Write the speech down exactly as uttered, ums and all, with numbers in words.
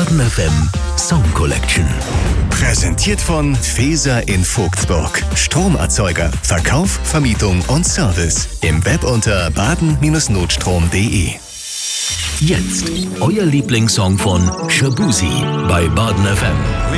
Baden F M Song Collection. Präsentiert von Feser in Vogtsburg. Stromerzeuger, Verkauf, Vermietung und Service. Im Web unter baden Bindestrich notstrom punkt de. Jetzt euer Lieblingssong von Shaboozey bei Baden F M.